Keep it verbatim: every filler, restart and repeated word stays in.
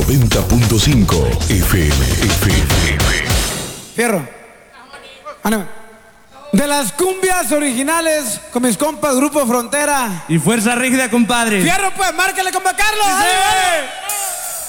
noventa punto cinco F M. F M. Fierro. Ándame. De las cumbias originales con mis compas Grupo Frontera y Fuerza Rígida, compadre. Fierro, pues, márcale, compa Carlos. ¡Sí!